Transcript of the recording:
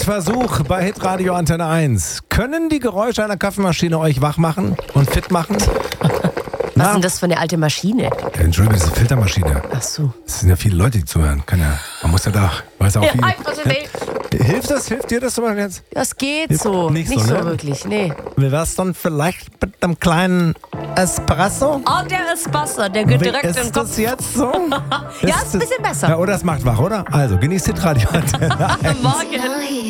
Versuch bei Hitradio Antenne 1. Können die Geräusche einer Kaffeemaschine euch wach machen und fit machen? Was ist denn das für eine alte Maschine? Entschuldigung, das ist eine Filtermaschine. Ach so. Es sind ja viele Leute, die zuhören. Man muss ja da, weiß auch viel. Hilft dir das zum Beispiel jetzt? Das geht so. Nicht so, ne? wirklich, nee. Wie wär's dann vielleicht mit einem kleinen Espresso? Oh, der Espresso, der geht direkt in den Ist Kopf. das jetzt so? Ja, ist ein bisschen besser. Ja, oder es macht wach, oder? Also, genießt Hitradio Antenne 1. Morgen.